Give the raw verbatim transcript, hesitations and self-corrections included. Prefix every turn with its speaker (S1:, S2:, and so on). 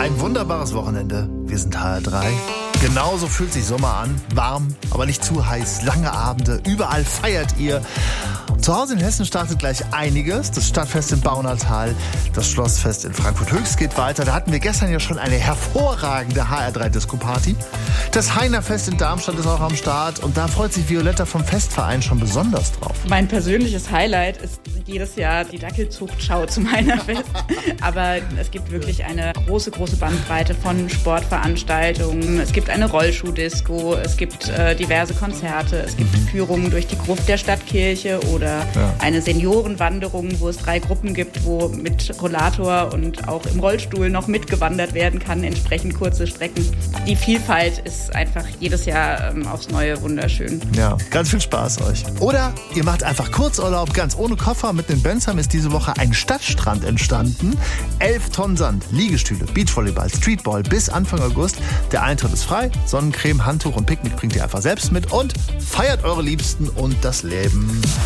S1: Ein wunderbares Wochenende. Wir sind H R drei. Genauso fühlt sich Sommer an. Warm, aber nicht zu heiß. Lange Abende. Überall feiert ihr. Zu Hause in Hessen startet gleich einiges. Das Stadtfest in Baunatal, das Schlossfest in Frankfurt-Höchst geht weiter. Da hatten wir gestern ja schon eine hervorragende H R drei Disco-Party. Das Heinerfest in Darmstadt ist auch am Start. Und da freut sich Violetta vom Festverein schon besonders drauf.
S2: Mein persönliches Highlight ist jedes Jahr die Dackelzuchtschau zum Heinerfest. Aber es gibt wirklich eine große, große Bandbreite von Sportveranstaltungen. Es gibt eine Rollschuhdisco, es gibt äh, diverse Konzerte, es gibt mhm. Führungen durch die Gruft der Stadtkirche oder ja. eine Seniorenwanderung, wo es drei Gruppen gibt, wo mit Rollator und auch im Rollstuhl noch mitgewandert werden kann, entsprechend kurze Strecken. Die Vielfalt ist einfach jedes Jahr ähm, aufs Neue wunderschön.
S1: Ja, ganz viel Spaß euch. Oder ihr macht einfach Kurzurlaub, ganz ohne Koffer. Mit den Bensheim ist diese Woche ein Stadtstrand entstanden. Elf Tonnen Sand, Liegestühle, Beachvolleyball, Streetball bis Anfang August. Der Eintritt ist frei. Sonnencreme, Handtuch und Picknick bringt ihr einfach selbst mit und feiert eure Liebsten und das Leben.